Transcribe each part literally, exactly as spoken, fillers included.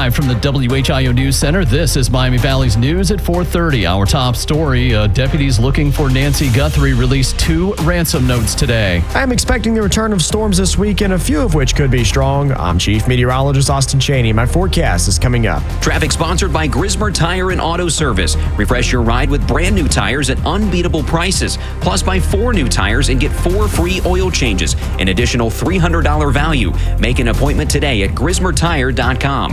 Live from the W H I O News Center, this is Miami Valley's News at four thirty. Our top story, uh, deputies looking for Nancy Guthrie released two ransom notes today. I'm expecting the return of storms this weekend, a few of which could be strong. I'm Chief Meteorologist Austin Cheney. My forecast is coming up. Traffic sponsored by Grismer Tire and Auto Service. Refresh your ride with brand new tires at unbeatable prices. Plus, buy four new tires and get four free oil changes. An additional three hundred dollars value. Make an appointment today at grismer tire dot com.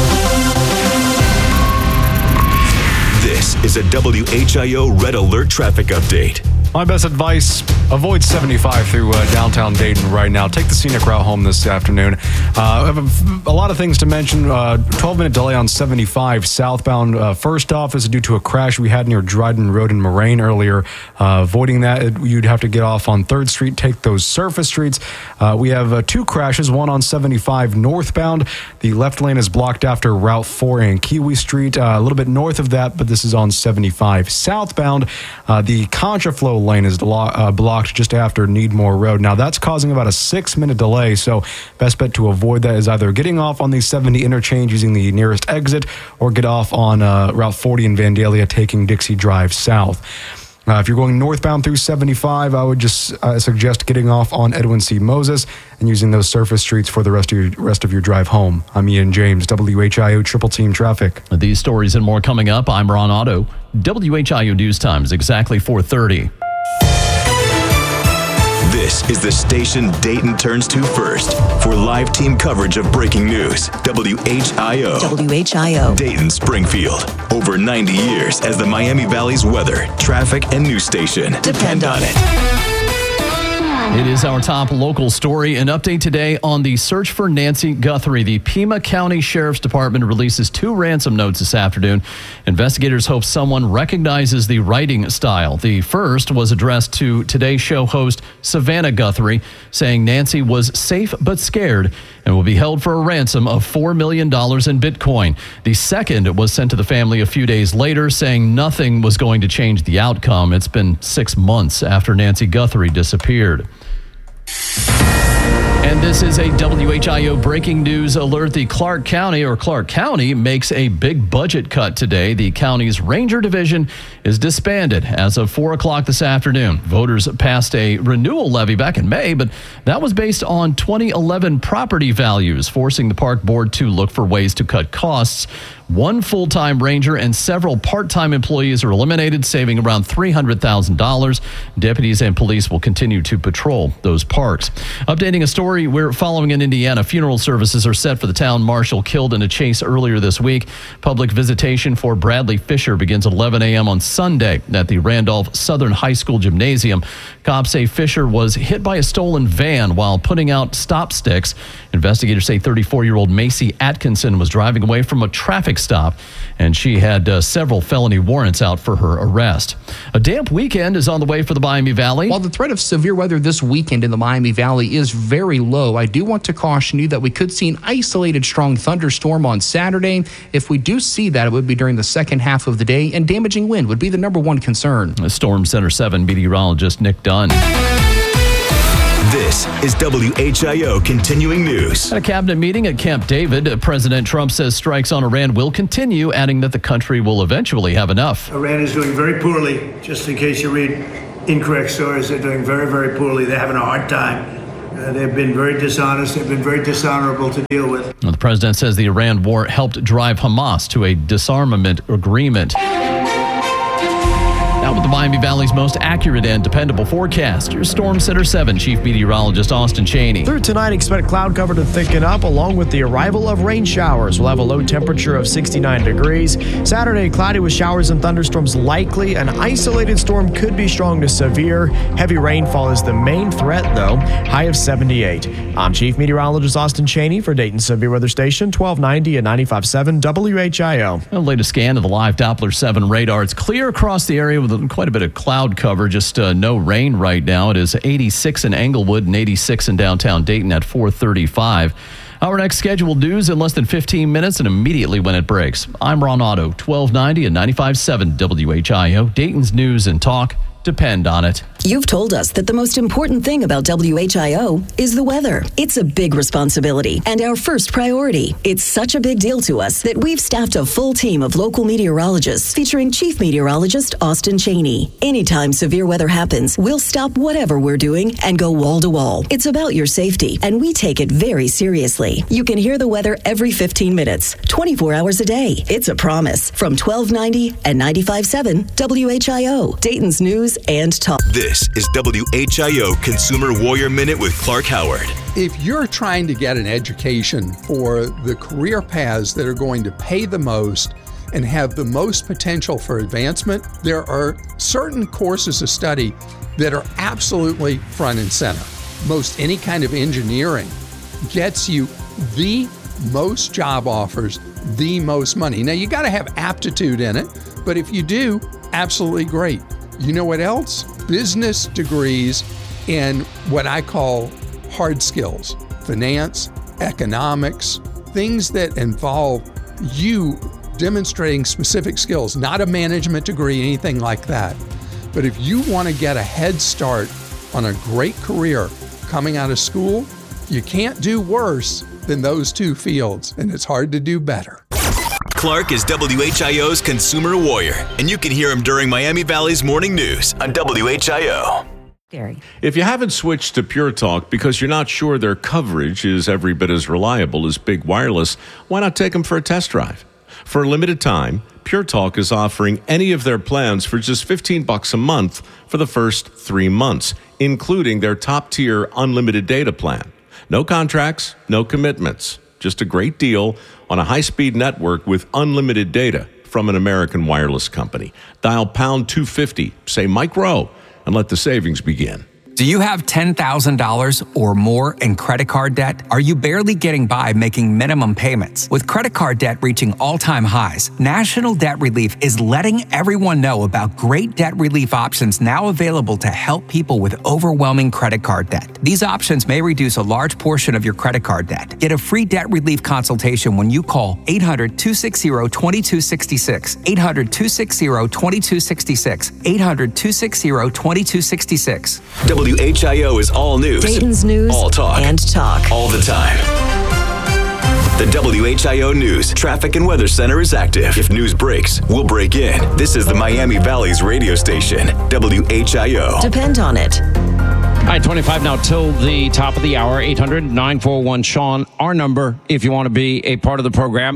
This is a W H I O Red Alert traffic update. My best advice, avoid seventy-five through uh, downtown Dayton right now. Take the scenic route home this afternoon. Uh, I have a, a lot of things to mention. Uh, twelve-minute delay on seventy-five southbound. Uh, first off is due to a crash we had near Dryden Road in Moraine earlier. Uh, avoiding that, you'd have to get off on third Street, take those surface streets. Uh, we have uh, two crashes, one on seventy-five northbound. The left lane is blocked after Route four and Kiwi Street. Uh, a little bit north of that, but this is on seventy-five southbound. Uh, the contraflow lane is lo- uh, blocked just after Needmore Road. Now, that's causing about a six-minute delay, so best bet to avoid that is either getting off on the seventy interchange using the nearest exit or get off on uh, Route forty in Vandalia taking Dixie Drive south. Uh, if you're going northbound through seventy-five, I would just uh, suggest getting off on Edwin C. Moses and using those surface streets for the rest of your rest of your drive home. I'm Ian James, W H I O Triple Team Traffic. These stories and more coming up. I'm Ron Otto. W H I O News Time is exactly four thirty. This is the station Dayton turns to first for live team coverage of breaking news. W H I O. W H I O. Dayton Springfield. Over ninety years as the Miami Valley's weather, traffic, and news station. Depend on it. It is our top local story. An update today on the search for Nancy Guthrie. The Pima County Sheriff's Department releases two ransom notes this afternoon. Investigators hope someone recognizes the writing style. The first was addressed to Today Show host Savannah Guthrie, saying Nancy was safe but scared and will be held for a ransom of four million dollars in Bitcoin. The second was sent to the family a few days later, saying nothing was going to change the outcome. It's been six months after Nancy Guthrie disappeared. And this is a W H I O breaking news alert. The Clark County or Clark County makes a big budget cut today. The county's Ranger Division is disbanded as of four o'clock this afternoon. Voters passed a renewal levy back in May, but that was based on twenty eleven property values, forcing the park board to look for ways to cut costs. One full-time ranger and several part-time employees are eliminated, saving around three hundred thousand dollars. Deputies and police will continue to patrol those parks. Updating a story we're following in Indiana, funeral services are set for the town marshal killed in a chase earlier this week. Public visitation for Bradley Fisher begins at eleven a.m. on Sunday at the Randolph Southern High School Gymnasium. Cops say Fisher was hit by a stolen van while putting out stop sticks. Investigators say thirty-four-year-old Macy Atkinson was driving away from a traffic stop, and she had uh, several felony warrants out for her arrest. A damp weekend is on the way for the Miami Valley. While the threat of severe weather this weekend in the Miami Valley is very low, I do want to caution you that we could see an isolated strong thunderstorm on Saturday. If we do see that, it would be during the second half of the day, and damaging wind would be the number one concern. Storm Center seven meteorologist Nick Dunn. This is W H I O Continuing News. At a cabinet meeting at Camp David, President Trump says strikes on Iran will continue, adding that the country will eventually have enough. Iran is doing very poorly. Just in case you read incorrect stories, they're doing very, very poorly. They're having a hard time. Uh, they've been very dishonest. They've been very dishonorable to deal with. The president says the Iran war helped drive Hamas to a disarmament agreement. Now with the Miami Valley's most accurate and dependable forecast, your Storm Center seven Chief Meteorologist Austin Cheney. Through tonight, expect cloud cover to thicken up along with the arrival of rain showers. We'll have a low temperature of sixty-nine degrees. Saturday, cloudy with showers and thunderstorms likely. An isolated storm could be strong to severe. Heavy rainfall is the main threat, though. High of seventy-eight. I'm Chief Meteorologist Austin Cheney for Dayton Severe Weather Station, twelve ninety and ninety-five point seven W H I O. The latest scan of the live Doppler seven radar. It's clear across the area with quite a bit of cloud cover, just uh, no rain right now. It is eighty-six in Englewood and eighty-six in downtown Dayton at four thirty-five. Our next scheduled news in less than fifteen minutes and immediately when it breaks. I'm Ron Otto, twelve ninety and ninety-five point seven W H I O. Dayton's news and talk depend on it. You've told us that the most important thing about W H I O is the weather. It's a big responsibility and our first priority. It's such a big deal to us that we've staffed a full team of local meteorologists featuring Chief Meteorologist Austin Cheney. Anytime severe weather happens, we'll stop whatever we're doing and go wall to wall. It's about your safety, and we take it very seriously. You can hear the weather every fifteen minutes, twenty-four hours a day. It's a promise from twelve ninety and ninety-five point seven W H I O, Dayton's News and Talk. This is W H I O Consumer Warrior Minute with Clark Howard. If you're trying to get an education for the career paths that are going to pay the most and have the most potential for advancement, there are certain courses of study that are absolutely front and center. Most any kind of engineering gets you the most job offers, the most money. Now, you got to have aptitude in it, but if you do, absolutely great. You know what else? Business degrees and what I call hard skills, finance, economics, things that involve you demonstrating specific skills, not a management degree, anything like that. But if you want to get a head start on a great career coming out of school, you can't do worse than those two fields, and it's hard to do better. Clark is W H I O's Consumer Warrior, and you can hear him during Miami Valley's Morning News on W H I O. Gary. If you haven't switched to Pure Talk because you're not sure their coverage is every bit as reliable as Big Wireless, why not take them for a test drive? For a limited time, Pure Talk is offering any of their plans for just fifteen bucks a month for the first three months, including their top-tier unlimited data plan. No contracts, no commitments. Just a great deal on a high-speed network with unlimited data from an American wireless company. Dial pound two fifty, say Mike Rowe, and let the savings begin. Do you have ten thousand dollars or more in credit card debt? Are you barely getting by making minimum payments? With credit card debt reaching all-time highs, National Debt Relief is letting everyone know about great debt relief options now available to help people with overwhelming credit card debt. These options may reduce a large portion of your credit card debt. Get a free debt relief consultation when you call eight hundred, two six zero, two two six six, eight hundred, two six zero, two two six six, eight hundred, two six zero, two two six six. W H I O is all news, Dayton's News all talk, and talk all the time. The W H I O News Traffic and Weather Center is active. If news breaks, we'll break in. This is the Miami Valley's radio station, W H I O. Depend on it. All right, twenty-five now till the top of the hour, eight hundred, nine four one, Sean, our number, if you want to be a part of the program.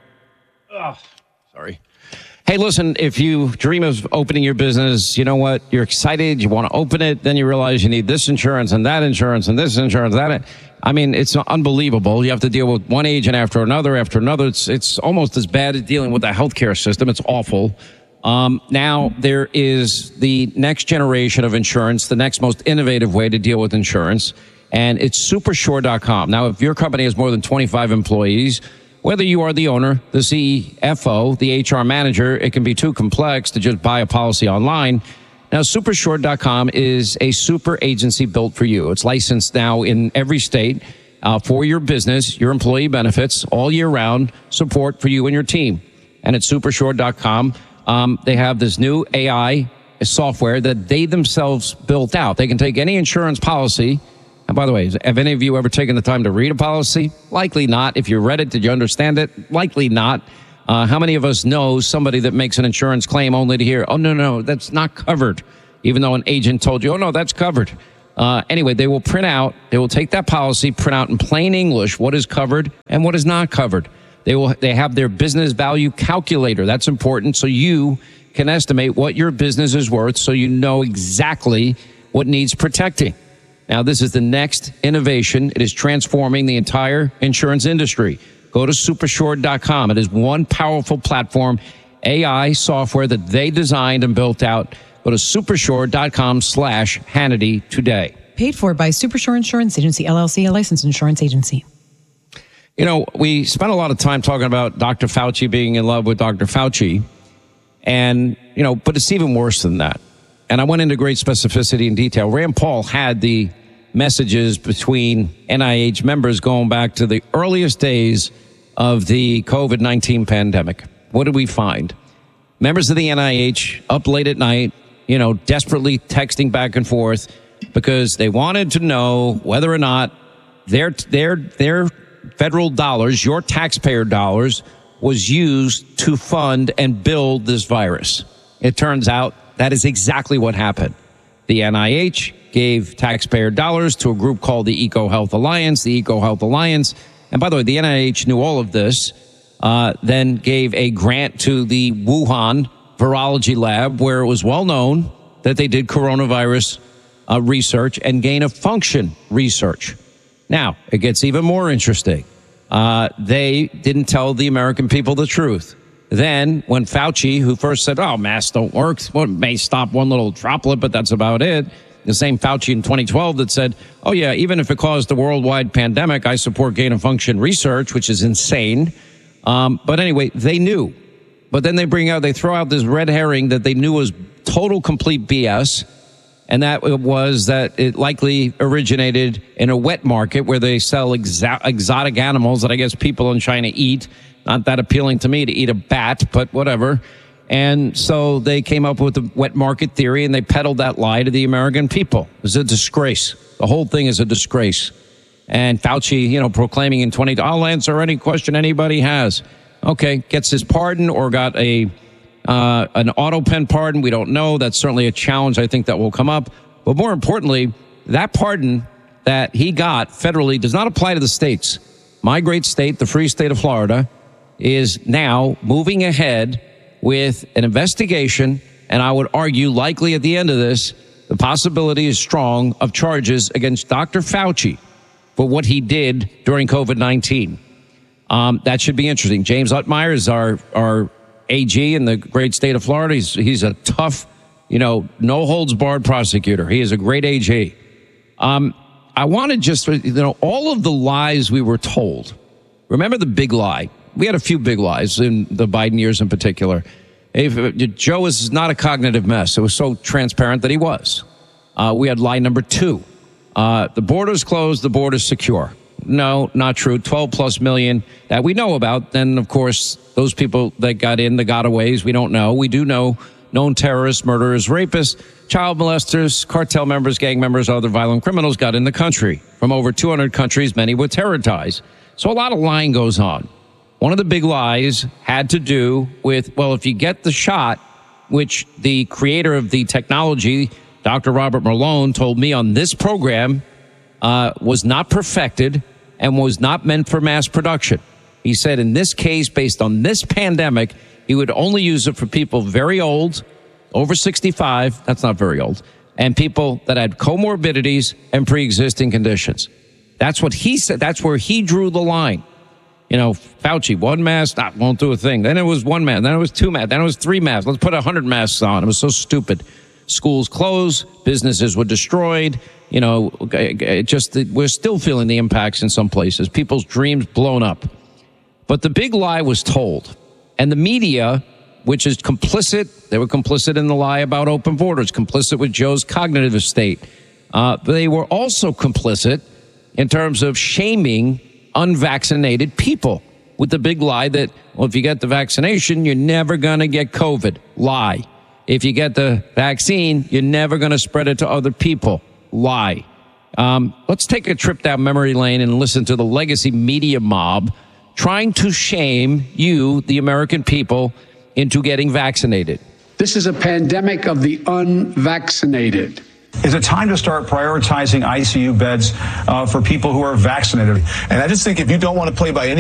Ugh, sorry. Hey, listen, if you dream of opening your business, you know what? You're excited. You want to open it. Then you realize you need this insurance and that insurance and this insurance, that. I mean, it's unbelievable. You have to deal with one agent after another after another. It's it's almost as bad as dealing with the healthcare system. It's awful. Um, now there is the next generation of insurance, the next most innovative way to deal with insurance, and it's super sure dot com. Now, if your company has more than twenty-five employees, whether you are the owner, the C F O, the H R manager, it can be too complex to just buy a policy online. Now, super sure dot com is a super agency built for you. It's licensed now in every state uh, for your business, your employee benefits, all year round support for you and your team. And at super sure dot com, um, they have this new A I software that they themselves built out. They can take any insurance policy. And by the way, have any of you ever taken the time to read a policy? Likely not. If you read it, did you understand it? Likely not. Uh, how many of us know somebody that makes an insurance claim only to hear, oh, no, no, that's not covered, even though an agent told you, oh, no, that's covered. Uh, anyway, they will print out, they will take that policy, print out in plain English what is covered and what is not covered. They will, they have their business value calculator. That's important, so you can estimate what your business is worth so you know exactly what needs protecting. Now, this is the next innovation. It is transforming the entire insurance industry. Go to super sure dot com. It is one powerful platform, A I software that they designed and built out. Go to super sure dot com slash Hannity today. Paid for by Supersure Insurance Agency, L L C, a licensed insurance agency. You know, we spent a lot of time talking about Doctor Fauci being in love with Doctor Fauci. And, you know, but it's even worse than that. And I went into great specificity and detail. Rand Paul had the messages between N I H members going back to the earliest days of the COVID nineteen pandemic. What did we find? Members of the N I H up late at night you know, desperately texting back and forth because they wanted to know whether or not their their their federal dollars, your taxpayer dollars, was used to fund and build this virus. It turns out that is exactly what happened. The N I H gave taxpayer dollars to a group called the EcoHealth Alliance. The EcoHealth Alliance, and by the way, the N I H knew all of this, uh, then gave a grant to the Wuhan Virology Lab, where it was well known that they did coronavirus uh, research and gain of function research. Now, it gets even more interesting. Uh, they didn't tell the American people the truth. Then, when Fauci, who first said, oh, masks don't work, well, it may stop one little droplet, but that's about it. The same Fauci in twenty twelve that said, oh, yeah, even if it caused a worldwide pandemic, I support gain-of-function research, which is insane. Um, but anyway, they knew. But then they bring out, they throw out this red herring that they knew was total, complete B S, and that was that it likely originated in a wet market where they sell exa- exotic animals that I guess people in China eat. Not that appealing to me to eat a bat, but whatever. And so they came up with the wet market theory, and they peddled that lie to the American people. It's a disgrace. The whole thing is a disgrace. And Fauci, you know, proclaiming in twenty, I'll answer any question anybody has. Okay, gets his pardon or got a uh, an auto pen pardon. We don't know. That's certainly a challenge I think that will come up. But more importantly, that pardon that he got federally does not apply to the states. My great state, the free state of Florida, is now moving ahead with an investigation, and I would argue likely at the end of this, the possibility is strong of charges against Doctor Fauci for what he did during COVID nineteen. Um, that should be interesting. James Utmeyer is our, our A G in the great state of Florida. He's, he's a tough, you know, no-holds-barred prosecutor. He is a great A G. Um, I want to just, you know, all of the lies we were told. Remember the big lie? We had a few big lies in the Biden years in particular. If, Joe is not a cognitive mess. It was so transparent that he was. Uh, we had lie number two. Uh, the border's closed, the border's secure. No, not true. twelve plus million that we know about. Then, of course, those people that got in, the gotaways, we don't know. We do know known terrorists, murderers, rapists, child molesters, cartel members, gang members, other violent criminals got in the country from over two hundred countries, many with terror ties. So a lot of lying goes on. One of the big lies had to do with, well, if you get the shot, which the creator of the technology, Doctor Robert Malone, told me on this program, uh, was not perfected and was not meant for mass production. He said in this case, based on this pandemic, he would only use it for people very old, over sixty-five, that's not very old, and people that had comorbidities and pre-existing conditions. That's what he said. That's where he drew the line. You know, Fauci, one mask, that won't do a thing. Then it was one mask. Then it was two masks. Then it was three masks. Let's put one hundred masks on. It was so stupid. Schools closed. Businesses were destroyed. You know, it just we're still feeling the impacts in some places. People's dreams blown up. But the big lie was told. And the media, which is complicit, they were complicit in the lie about open borders, complicit with Joe's cognitive state. Uh, they were also complicit in terms of shaming unvaccinated people with the big lie that, well, if you get the vaccination, you're never going to get COVID. Lie. If you get the vaccine, you're never going to spread it to other people. Lie. Um, let's take a trip down memory lane and listen to the legacy media mob trying to shame you, the American people, into getting vaccinated. This is a pandemic of the unvaccinated. Is it time to start prioritizing I C U beds uh, for people who are vaccinated? And I just think if you don't want to play by any